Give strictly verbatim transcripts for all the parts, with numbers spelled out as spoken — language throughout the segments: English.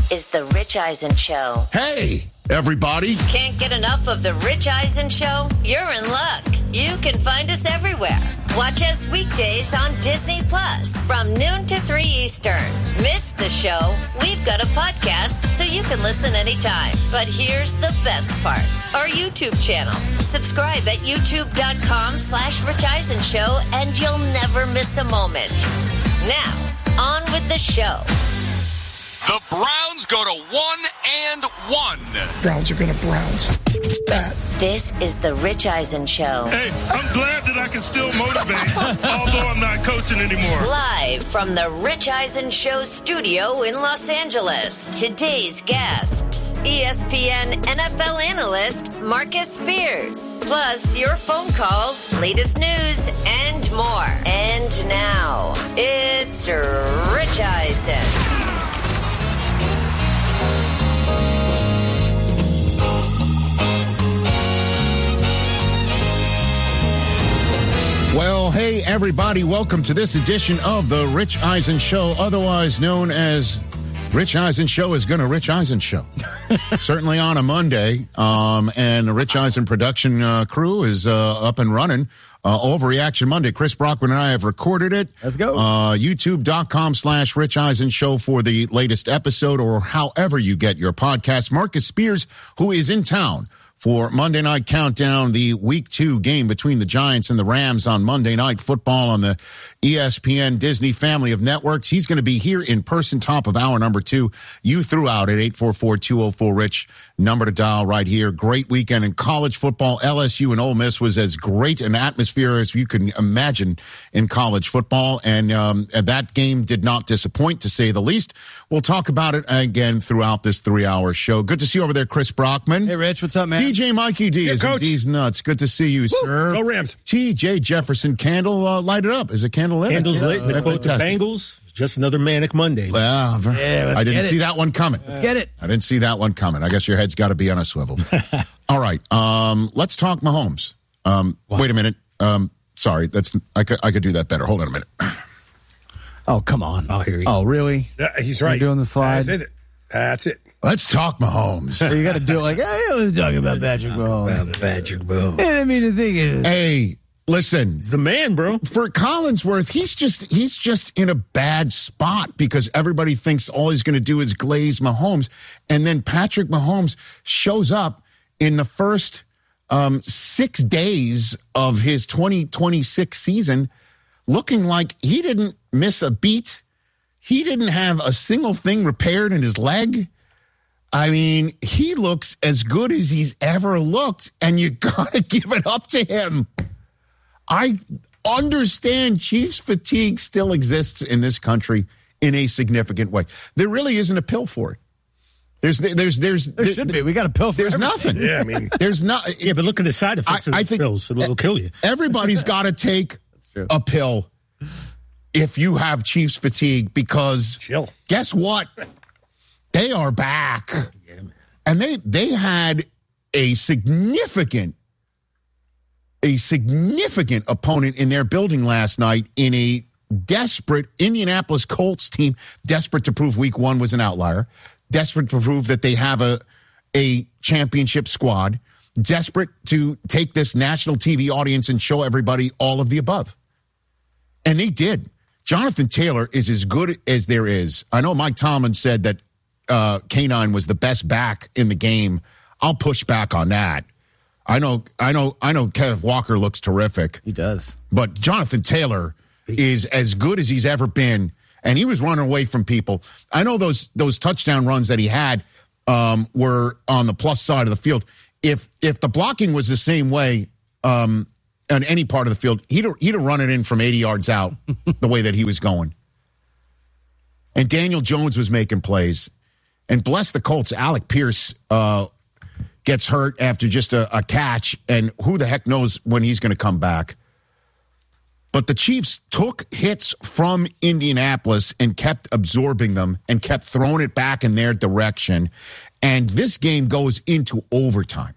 This is The Rich Eisen Show. Hey, everybody. Can't get enough of The Rich Eisen Show? You're in luck. You can find us everywhere. Watch us weekdays on Disney Plus from noon to three Eastern. Miss the show? We've got a podcast so you can listen anytime. But here's the best part. Our YouTube channel. Subscribe at youtube.com slash Rich Eisen Show and you'll never miss a moment. Now, on with the show. The Browns go to one and one. Browns are going to Browns. That. This is The Rich Eisen Show. Hey, I'm glad that I can still motivate, although I'm not coaching anymore. Live from The Rich Eisen Show studio in Los Angeles. Today's guests, E S P N N F L analyst Marcus Spears. Plus your phone calls, latest news, and more. And now, it's Rich Eisen. Well, hey, everybody. Welcome to this edition of The Rich Eisen Show, otherwise known as Rich Eisen Show is going to Rich Eisen Show. Certainly on a Monday. Um, and the Rich Eisen production uh, crew is uh, up and running. Uh, Overreaction Monday. Chris Brockman and I have recorded it. Let's go. Uh, YouTube.com slash Rich Eisen Show for the latest episode or however you get your podcast. Marcus Spears, who is in town for Monday Night Countdown, the week two game between the Giants and the Rams on Monday Night Football on the E S P N Disney family of networks. He's going to be here in person, top of hour number two. You threw out at eight four four, two oh four, RICH, number to dial right here. Great weekend in college football. L S U and Ole Miss was as great an atmosphere as you can imagine in college football, and um, that game did not disappoint, to say the least. We'll talk about it again throughout this three-hour show. Good to see you over there, Chris Brockman. Hey, Rich, what's up, man? D J Mikey D Yeah, is Coach. D's nuts. Good to see you, Woo. sir. Go Rams. T J Jefferson Candle, uh, light it up. Is it candle lit? Candles lit. Yeah, To quote the fantastic. Bengals, just another manic Monday. Yeah, Yeah, let's I didn't get see it. that one coming. Let's get it. I didn't see that one coming. I guess your head's got to be on a swivel. All right, um, let's talk Mahomes. Um, wait a minute. Um, sorry, that's I could I could do that better. Hold on a minute. Oh, come on. Oh, here you Oh, really? Yeah, he's right. You're doing the slide? That's it. That's it. Let's talk Mahomes. So you got to do it like, hey, let's talk about Patrick Mahomes. Patrick Mahomes. And I mean, the thing is, Hey, listen. He's the man, bro. For Collinsworth, he's just he's just in a bad spot because everybody thinks all he's going to do is glaze Mahomes, and then Patrick Mahomes shows up in the first um, six days of his twenty twenty-six season, looking like he didn't miss a beat. He didn't have a single thing repaired in his leg. I mean, he looks as good as he's ever looked, and you got to give it up to him. I understand Chiefs fatigue still exists in this country in a significant way. There really isn't a pill for it. There's, there's, there's, there should be. We got a pill for There's everything. nothing. Yeah, I mean, there's not. Yeah, but look at the side effects I- of I the think- pills. It'll kill you. Everybody's got to take true. a pill if you have Chiefs fatigue, because chill. guess what? They are back. And they they had a significant a significant opponent in their building last night in a desperate Indianapolis Colts team, desperate to prove week one was an outlier, desperate to prove that they have a a championship squad, desperate to take this national T V audience and show everybody all of the above. And they did. Jonathan Taylor is as good as there is. I know Mike Tomlin said that uh, Canine was the best back in the game. I'll push back on that. I know, I know, I know Kenneth Walker looks terrific. He does. But Jonathan Taylor is as good as he's ever been, and he was running away from people. I know those those touchdown runs that he had um, were on the plus side of the field. If if the blocking was the same way um, on any part of the field, he'd have, he'd have run it in from eighty yards out the way that he was going. And Daniel Jones was making plays. And bless the Colts, Alec Pierce uh, gets hurt after just a, a catch, and who the heck knows when he's going to come back. But the Chiefs took hits from Indianapolis and kept absorbing them and kept throwing it back in their direction. And this game goes into overtime.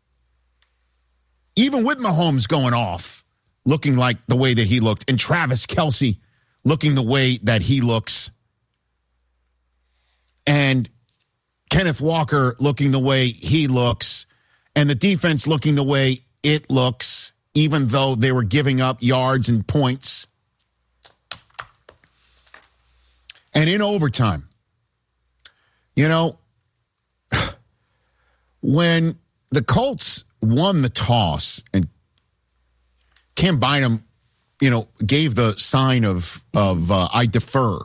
Even with Mahomes going off, looking like the way that he looked, and Travis Kelce looking the way that he looks. And Kenneth Walker looking the way he looks and the defense looking the way it looks, even though they were giving up yards and points. And in overtime, you know, when the Colts won the toss and Cam Bynum, you know, gave the sign of, of uh, I defer.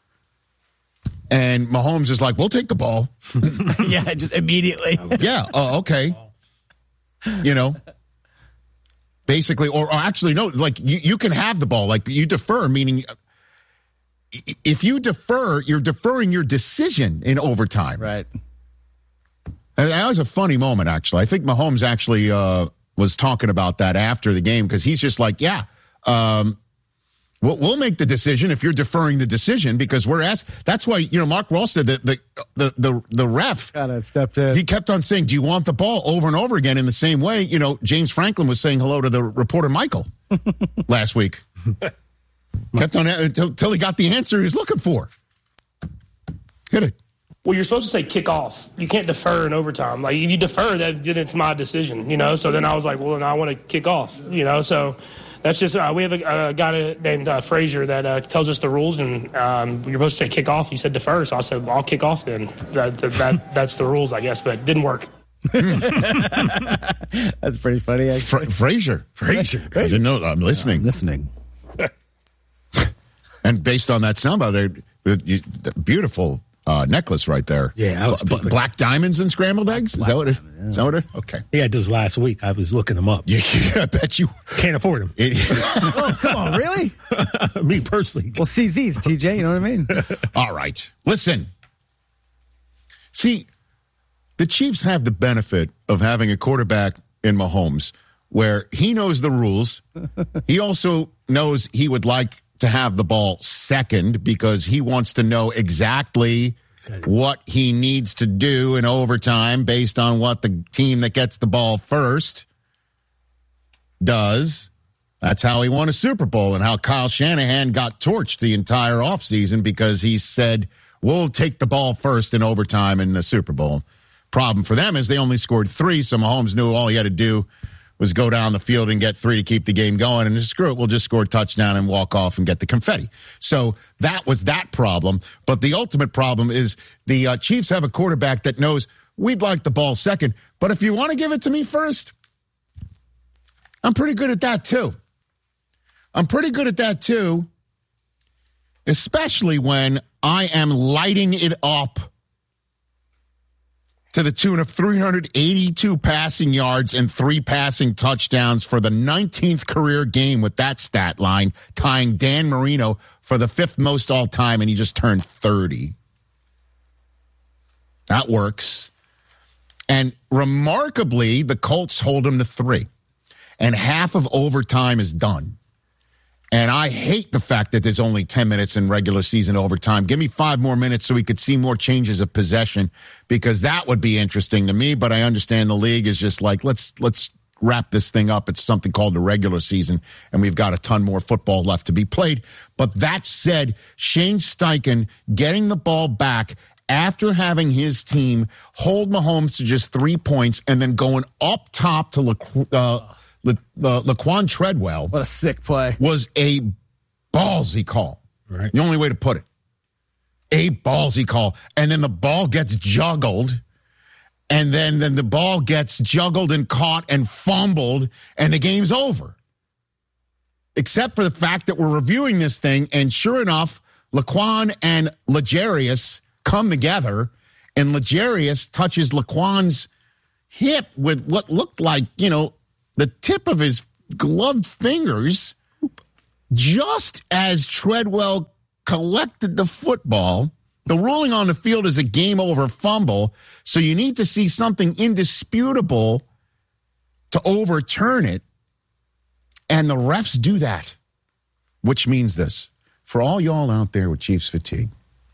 And Mahomes is like, we'll take the ball. Yeah, just immediately. Yeah, uh, okay. You know, basically, or, or actually, no, like you, you can have the ball. Like you defer, meaning if you defer, you're deferring your decision in overtime. Right. And that was a funny moment, actually. I think Mahomes actually uh, was talking about that after the game because he's just like, yeah, um, we'll, we'll make the decision if you're deferring the decision because we're asked. That's why, you know, Mark Rawls said that the, the, the, the ref kind of stepped in. He kept on saying, do you want the ball over and over again in the same way? You know, James Franklin was saying hello to the reporter Michael last week. Kept on until, until he got the answer he was looking for. Hit it. Well, you're supposed to say kick off. You can't defer in overtime. Like, if you defer, that, then it's my decision, you know? So then I was like, well, then I want to kick off, you know? So that's just, uh, we have a, a guy named uh, Frazier that uh, tells us the rules, and um, you're supposed to say kick off. He said defer, so I said, well, I'll kick off then. That, that, that That's the rules, I guess, but it didn't work. That's pretty funny, actually. Fra- Frazier. Frazier. I didn't know. I'm listening. I'm listening. And based on that soundbite, beautiful uh, necklace right there. Yeah, I was B- black diamonds and scrambled eggs. Is that what it? Yeah. Is that what it? Okay. He had those last week. I was looking them up. Yeah, I bet you Can't afford them. It, Oh, come on, really? Me personally. Well, C Z's, T J, you know what I mean? all right. Listen. See, the Chiefs have the benefit of having a quarterback in Mahomes where he knows the rules. He also knows he would like to have the ball second because he wants to know exactly what he needs to do in overtime based on what the team that gets the ball first does. That's how he won a Super Bowl and how Kyle Shanahan got torched the entire offseason because he said, we'll take the ball first in overtime in the Super Bowl. Problem for them is they only scored three, so Mahomes knew all he had to do was go down the field and get three to keep the game going, and just screw it, we'll just score a touchdown and walk off and get the confetti. So that was that problem. But the ultimate problem is the uh, Chiefs have a quarterback that knows we'd like the ball second, but if you want to give it to me first, I'm pretty good at that too. I'm pretty good at that too, especially when I am lighting it up to the tune of three hundred eighty-two passing yards and three passing touchdowns for the nineteenth career game with that stat line, tying Dan Marino for the fifth most all time, and he just turned thirty. That works. And remarkably, the Colts hold him to three, and half of overtime is done. And I hate the fact that there's only ten minutes in regular season overtime. Give me five more minutes so we could see more changes of possession because that would be interesting to me. But I understand the league is just like, let's let's wrap this thing up. It's something called the regular season, and we've got a ton more football left to be played. But that said, Shane Steichen getting the ball back after having his team hold Mahomes to just three points and then going up top to Le- uh, La- La- Laquan Treadwell. What a sick play. Was a ballsy call. Right. The only way to put it. A ballsy call. And then the ball gets juggled. And then, then the ball gets juggled and caught and fumbled. And the game's over. Except for the fact that we're reviewing this thing. And sure enough, Laquan and L'Jarius come together. And L'Jarius touches Laquan's hip with what looked like, you know, the tip of his gloved fingers, just as Treadwell collected the football. The ruling on the field is a game-over fumble, so you need to see something indisputable to overturn it, and the refs do that, which means this. For all y'all out there with Chiefs fatigue,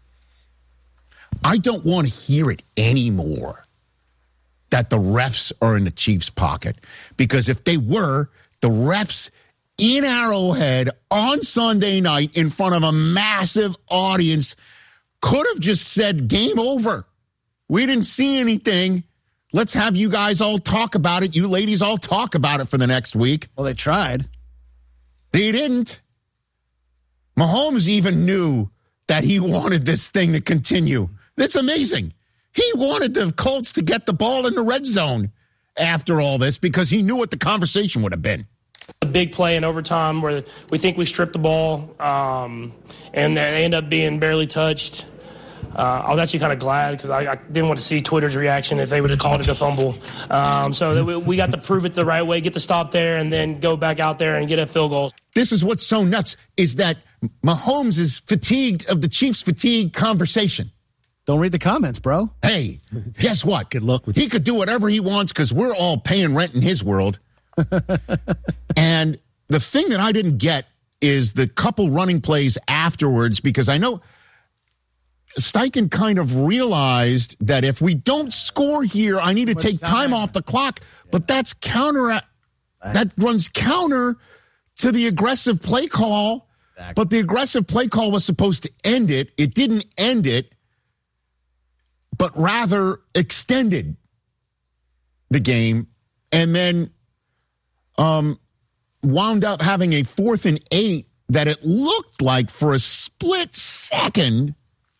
I don't want to hear it anymore that the refs are in the Chiefs' pocket. Because if they were, the refs in Arrowhead on Sunday night in front of a massive audience could have just said game over. We didn't see anything. Let's have you guys all talk about it. You ladies all talk about it for the next week. Well, they tried. They didn't. Mahomes even knew that he wanted this thing to continue. That's amazing. He wanted the Colts to get the ball in the red zone after all this because he knew what the conversation would have been. A big play in overtime where we think we stripped the ball, um, and they end up being barely touched. Uh, I was actually kind of glad because I, I didn't want to see Twitter's reaction if they would have called it a fumble. Um, so that we, we got to prove it the right way, get the stop there, and then go back out there and get a field goal. This is what's so nuts is that Mahomes is fatigued of the Chiefs fatigue conversation. Don't read the comments, bro. Hey, guess what? Good luck with He could do whatever he wants because we're all paying rent in his world. And the thing that I didn't get is the couple running plays afterwards because I know Steichen kind of realized that if we don't score here, I need to take time. time off the clock. But that's counter. That runs counter to the aggressive play call. Exactly. But the aggressive play call was supposed to end it. It didn't end it, but rather extended the game and then um, wound up having a fourth and eight that it looked like for a split second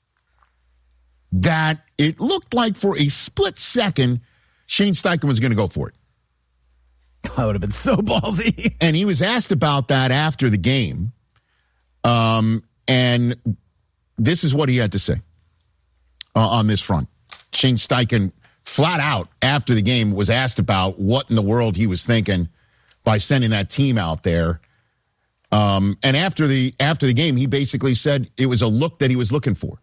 that it looked like for a split second Shane Steichen was going to go for it. That would have been so ballsy. And he was asked about that after the game. Um, and this is what he had to say uh, on this front. Shane Steichen, flat out after the game, was asked about what in the world he was thinking by sending that team out there. Um, and after the after the game, he basically said it was a look that he was looking for.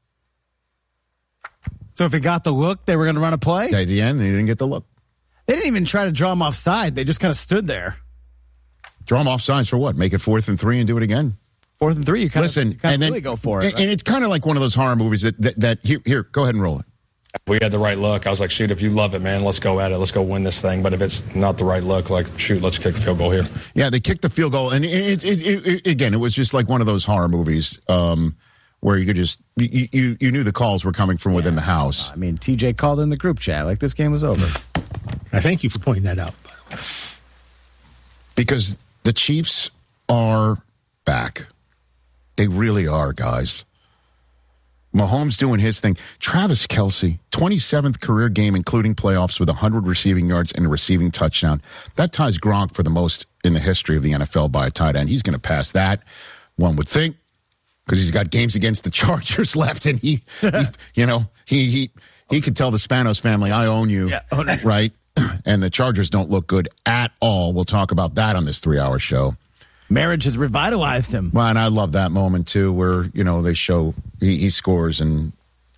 So if he got the look, they were going to run a play? At the end, he didn't get the look. They didn't even try to draw him offside. They just kind of stood there. Draw him offsides for what? Make it fourth and three and do it again? Fourth and three, you kind Listen, of, you kind and of then, really go for it. And, right? and it's kind of like one of those horror movies that, that, that here, here, go ahead and roll it. We had the right look. I was like, shoot, if you love it, man, let's go at it. Let's go win this thing. But if it's not the right look, like, shoot, let's kick the field goal here. Yeah, they kicked the field goal. And it, it, it, it, again, it was just like one of those horror movies um, where you could just, you, you, you knew the calls were coming from within the house. I mean, T J called in the group chat like this game was over. I thank you for pointing that out, by the way. Because the Chiefs are back. They really are, guys. Mahomes doing his thing. Travis Kelce, twenty-seventh career game, including playoffs, with one hundred receiving yards and a receiving touchdown. That ties Gronk for the most in the history of the N F L by a tight end. He's going to pass that, one would think, because he's got games against the Chargers left, and he, he you know, he he he could tell the Spanos family, I own you, Yeah, own it. right? And the Chargers don't look good at all. We'll talk about that on this three-hour show. Marriage has revitalized him. Well, and I love that moment, too, where, you know, they show he, he scores and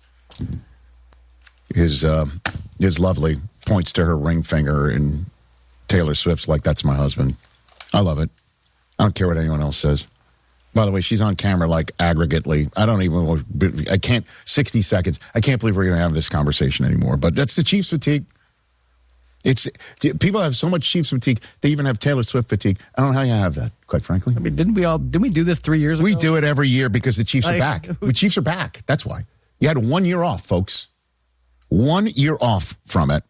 his uh, his lovely points to her ring finger and Taylor Swift's like, that's my husband. I love it. I don't care what anyone else says. By the way, she's on camera like aggregately. I don't even, I can't, sixty seconds. I can't believe we're going to have this conversation anymore. But that's the Chiefs fatigue. It's people have so much Chiefs fatigue. They even have Taylor Swift fatigue. I don't know how you have that, quite frankly. I mean, didn't we all, didn't we do this three years ago? We do it every year because the Chiefs are Like, back. The Chiefs are back. That's why. You had one year off, folks. One year off from it.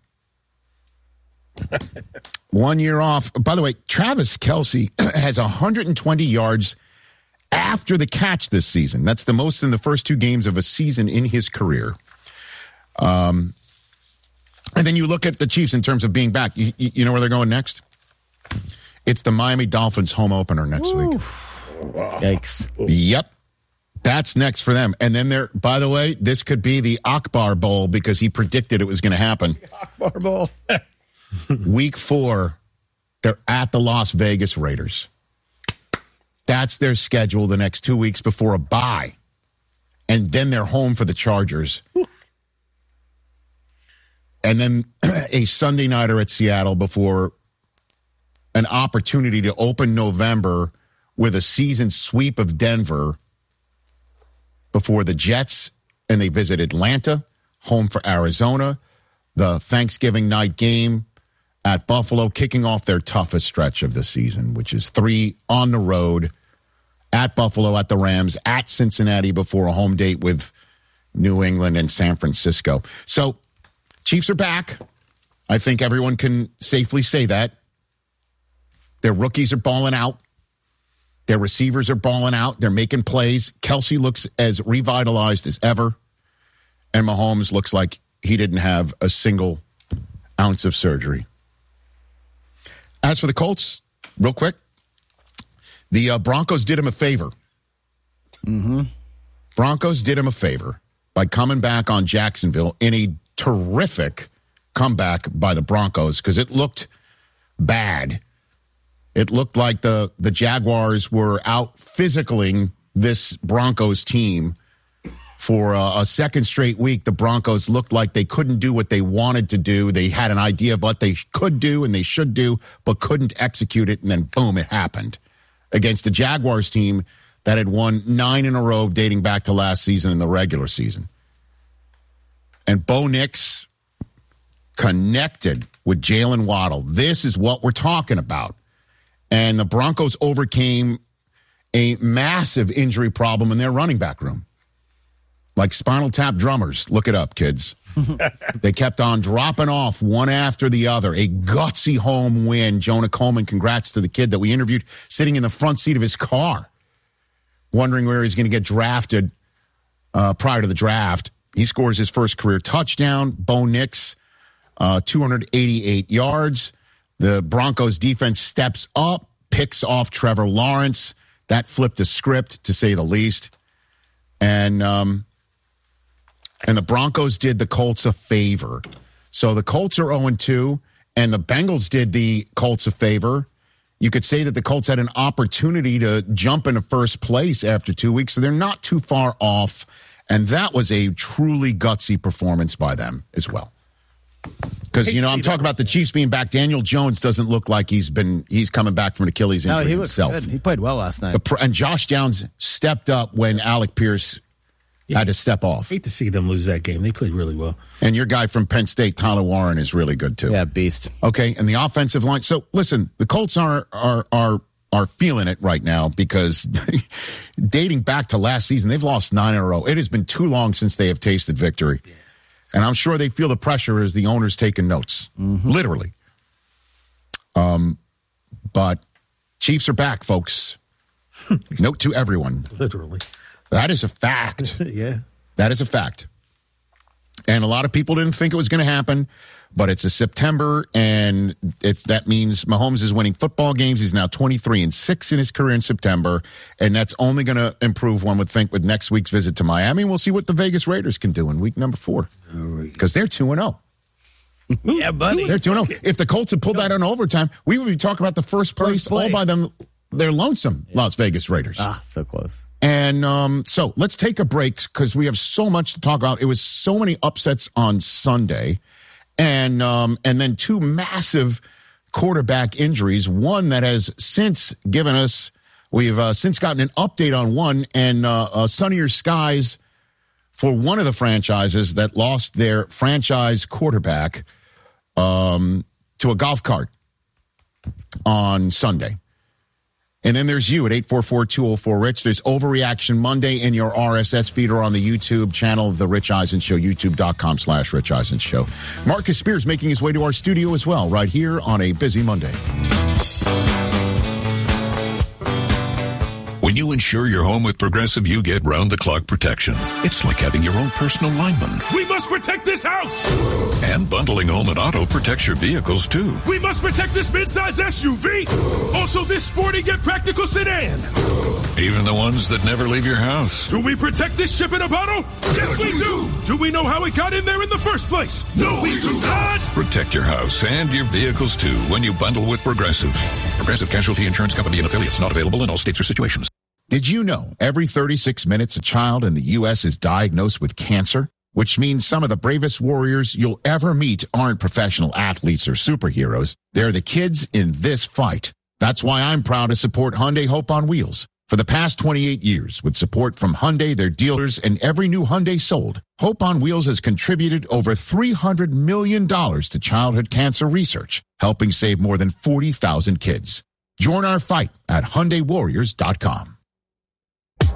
One year off. By the way, Travis Kelce has one hundred twenty yards after the catch this season. That's the most in the first two games of a season in his career. Um, and then you look at the Chiefs in terms of being back. You, you know where they're going next? It's the Miami Dolphins home opener next Ooh. week. Yikes. Yep. That's next for them. And then there, by the way, this could be the Akbar Bowl because he predicted it was going to happen. Akbar Bowl. Week four, they're at the Las Vegas Raiders. That's their schedule the next two weeks before a bye. And then they're home for the Chargers. And then a Sunday nighter at Seattle before an opportunity to open November with a season sweep of Denver before the Jets, and they visit Atlanta, home for Arizona, the Thanksgiving night game at Buffalo, kicking off their toughest stretch of the season, which is three on the road, at Buffalo, at the Rams, at Cincinnati before a home date with New England and San Francisco. So, Chiefs are back. I think everyone can safely say that. Their rookies are balling out. Their receivers are balling out. They're making plays. Kelsey looks as revitalized as ever. And Mahomes looks like he didn't have a single ounce of surgery. As for the Colts, real quick, the uh, Broncos did him a favor. Mm-hmm. Broncos did him a favor by coming back on Jacksonville in a terrific comeback by the Broncos because it looked bad. It looked like the, the Jaguars were out physicaling this Broncos team for a, a second straight week. The Broncos looked like they couldn't do what they wanted to do. They had an idea of what they could do and they should do, but couldn't execute it. And then, boom, it happened against the Jaguars team that had won nine in a row dating back to last season in the regular season. And Bo Nix connected with Jalen Waddle. This is what we're talking about. And the Broncos overcame a massive injury problem in their running back room. Like Spinal Tap drummers. Look it up, kids. They kept on dropping off one after the other. A gutsy home win. Jonah Coleman, congrats to the kid that we interviewed, sitting in the front seat of his car, wondering where he's going to get drafted uh, prior to the draft. He scores his first career touchdown. Bo Nix, uh, two hundred eighty-eight yards. The Broncos defense steps up, picks off Trevor Lawrence. That flipped the script, to say the least. And um, and the Broncos did the Colts a favor. So the Colts are oh and two, and the Bengals did the Colts a favor. You could say that the Colts had an opportunity to jump into first place after two weeks, so they're not too far off. And that was a truly gutsy performance by them as well. Because, you know, I'm talking about the Chiefs being back. Daniel Jones doesn't look like he's been, he's coming back from an Achilles injury no, he himself. Good. He played well last night. The, and Josh Downs stepped up when Alec Pierce yeah. had to step off. Hate to see them lose that game. They played really well. And your guy from Penn State, Tyler Warren, is really good too. Yeah, beast. Okay, and the offensive line. So, listen, the Colts are are are are feeling it right now because dating back to last season, they've lost nine in a row. It has been too long since they have tasted victory. Yeah. And I'm sure they feel the pressure as the owner's taking notes, mm-hmm. literally. Um, but Chiefs are back, folks. Note to everyone. Literally. That is a fact. Yeah. That is a fact. And a lot of people didn't think it was going to happen, but it's a September, and it, that means Mahomes is winning football games. He's now twenty-three and six in his career in September, and that's only going to improve, one would think, with next week's visit to Miami. We'll see what the Vegas Raiders can do in week number four, because they're two and oh. Yeah, buddy. They're two and oh. If the Colts had pulled that on overtime, we would be talking about the first place, first place. all by them. They're lonesome, yeah. Las Vegas Raiders. Ah, so close. And um, so let's take a break because we have so much to talk about. It was so many upsets on Sunday. And um, and then two massive quarterback injuries. One that has since given us, we've uh, since gotten an update on one, and uh, uh, sunnier skies for one of the franchises that lost their franchise quarterback um, to a golf cart on Sunday. And then there's you at eight four four, two oh four, RICH. There's Overreaction Monday in your R S S feed or on the YouTube channel of The Rich Eisen Show, youtube.com slash Rich Eisen Show. Marcus Spears making his way to our studio as well, right here on a busy Monday. When you insure your home with Progressive, you get round-the-clock protection. It's like having your own personal lineman. We must protect this house! And bundling home and auto protects your vehicles, too. We must protect this midsize S U V! Also this sporty yet practical sedan! Even the ones that never leave your house. Do we protect this ship in a bottle? Yes, we do! Do we know how it got in there in the first place? No, we do not! Protect your house and your vehicles, too, when you bundle with Progressive. Progressive Casualty Insurance Company and affiliates, not available in all states or situations. Did you know every thirty-six minutes a child in the U S is diagnosed with cancer? Which means some of the bravest warriors you'll ever meet aren't professional athletes or superheroes. They're the kids in this fight. That's why I'm proud to support Hyundai Hope on Wheels. For the past twenty-eight years, with support from Hyundai, their dealers, and every new Hyundai sold, Hope on Wheels has contributed over three hundred million dollars to childhood cancer research, helping save more than forty thousand kids. Join our fight at Hyundai Warriors dot com.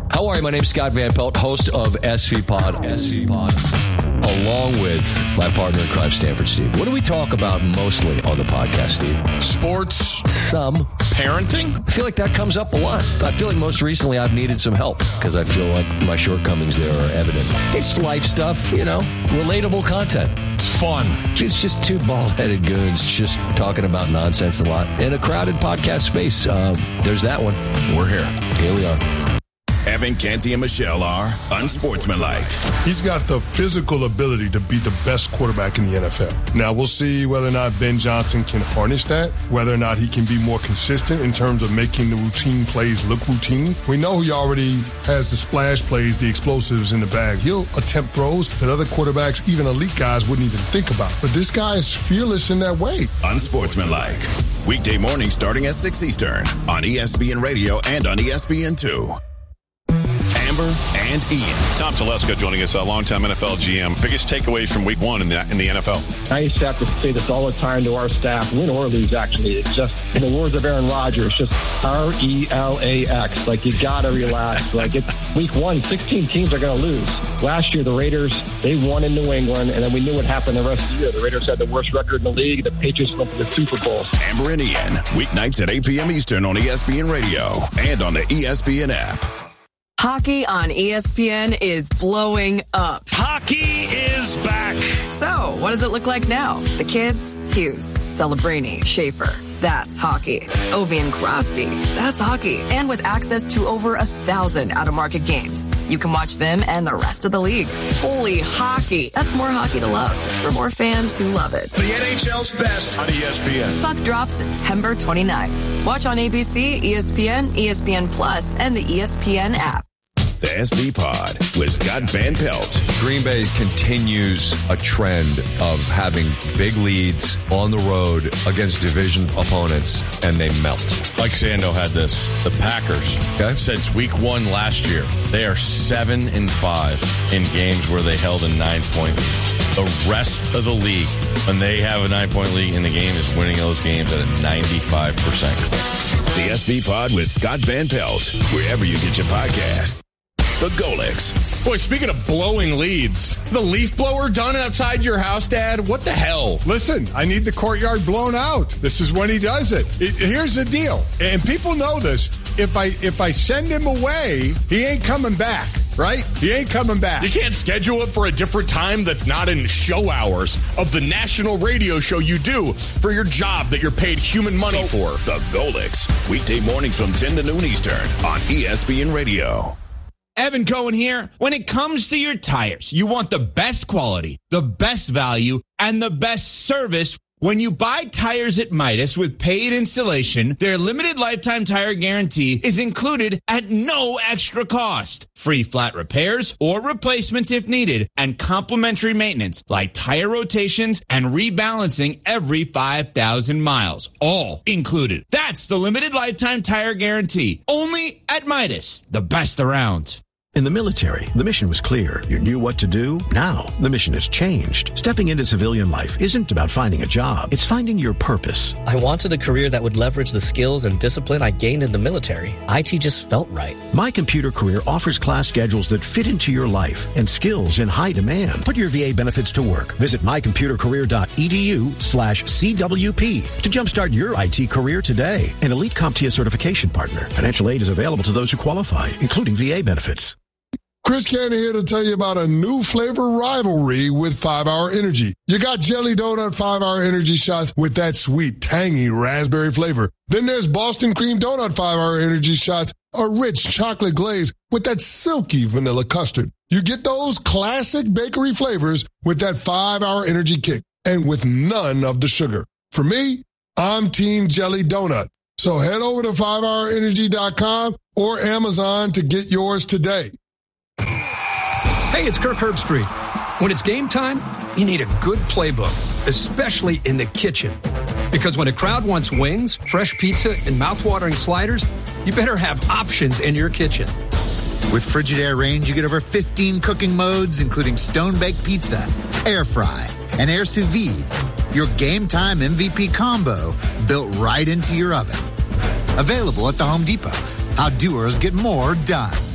How are you? My name's Scott Van Pelt, host of S V Pod. S V Pod. Along with my partner in crime, Stanford Steve. What do we talk about mostly on the podcast, Steve? Sports. Some. Parenting? I feel like that comes up a lot. I feel like most recently I've needed some help because I feel like my shortcomings there are evident. It's life stuff, you know, relatable content. It's fun. It's just two bald-headed goons just talking about nonsense a lot in a crowded podcast space. Uh, there's that one. We're here. Here we are. Evan Canty and Michelle are unsportsmanlike. He's got the physical ability to be the best quarterback in the N F L. Now, we'll see whether or not Ben Johnson can harness that, whether or not he can be more consistent in terms of making the routine plays look routine. We know he already has the splash plays, the explosives in the bag. He'll attempt throws that other quarterbacks, even elite guys, wouldn't even think about. But this guy is fearless in that way. Unsportsmanlike. Weekday morning starting at six Eastern on E S P N Radio and on E S P N two. Amber and Ian. Tom Telesco joining us, a longtime N F L G M. Biggest takeaways from week one in the, in the N F L? I used to have to say this all the time to our staff, win or lose, actually. It's just, in the words of Aaron Rodgers, just R E L A X. Like, you got to relax. Like, it's week one, sixteen teams are going to lose. Last year, the Raiders, they won in New England, and then we knew what happened the rest of the year. The Raiders had the worst record in the league. The Patriots went to the Super Bowl. Amber and Ian, weeknights at eight p.m. Eastern on E S P N Radio and on the E S P N app. Hockey on E S P N is blowing up. Hockey is back. So, what does it look like now? The kids? Hughes, Celebrini, Schaefer. That's hockey. Ovi and Crosby. That's hockey. And with access to over a thousand out-of-market games, you can watch them and the rest of the league. Holy hockey. That's more hockey to love for more fans who love it. The N H L's best on E S P N. Puck drops September twenty-ninth. Watch on A B C, E S P N, E S P N Plus, and the E S P N app. The S V Pod with Scott Van Pelt. Green Bay continues a trend of having big leads on the road against division opponents, and they melt. Like Sando had this, the Packers, okay, since week one last year, they are seven and five in games where they held a nine-point lead. The rest of the league, when they have a nine-point lead in the game, is winning those games at a ninety-five percent clip. The S V Pod with Scott Van Pelt, wherever you get your podcast. The Golix. Boy, speaking of blowing leads, the leaf blower done outside your house, Dad? What the hell? Listen, I need the courtyard blown out. This is when he does it. it. Here's the deal, and people know this. If I if I send him away, he ain't coming back, right? He ain't coming back. You can't schedule it for a different time that's not in show hours of the national radio show you do for your job that you're paid human money so, for. The Golix. Weekday mornings from ten to noon Eastern on E S P N Radio. Evan Cohen here. When it comes to your tires, you want the best quality, the best value, and the best service. When you buy tires at Midas with paid installation, their limited lifetime tire guarantee is included at no extra cost. Free flat repairs or replacements if needed, and complimentary maintenance like tire rotations and rebalancing every five thousand miles. All included. That's the limited lifetime tire guarantee. Only at Midas, the best around. In the military, the mission was clear. You knew what to do. Now, the mission has changed. Stepping into civilian life isn't about finding a job. It's finding your purpose. I wanted a career that would leverage the skills and discipline I gained in the military. I T just felt right. My Computer Career offers class schedules that fit into your life and skills in high demand. Put your V A benefits to work. Visit mycomputercareer.edu slash CWP to jumpstart your I T career today. An elite CompTIA certification partner. Financial aid is available to those who qualify, including V A benefits. Chris Canty here to tell you about a new flavor rivalry with five hour Energy. You got Jelly Donut five hour Energy shots with that sweet, tangy raspberry flavor. Then there's Boston Cream Donut five hour Energy shots, a rich chocolate glaze with that silky vanilla custard. You get those classic bakery flavors with that five hour Energy kick and with none of the sugar. For me, I'm Team Jelly Donut. So head over to five hour energy dot com or Amazon to get yours today. Hey, it's Kirk Herbstreit. When it's game time, you need a good playbook, especially in the kitchen. Because when a crowd wants wings, fresh pizza, and mouthwatering sliders, you better have options in your kitchen. With Frigidaire Range, you get over fifteen cooking modes, including stone-baked pizza, air fry, and air sous vide. Your game time M V P combo built right into your oven. Available at the Home Depot. How doers get more done.